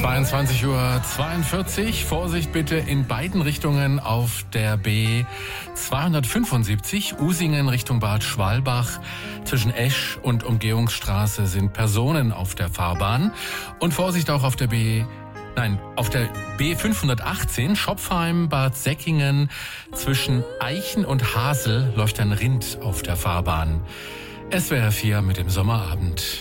22:42 Uhr. Vorsicht bitte in beiden Richtungen auf der B 275, Usingen Richtung Bad Schwalbach. Zwischen Esch und Umgehungsstraße sind Personen auf der Fahrbahn. Und Vorsicht auch auf der auf der B518, Schopfheim, Bad Säckingen. Zwischen Eichen und Hasel läuft ein Rind auf der Fahrbahn. SWR 4 mit dem Sommerabend.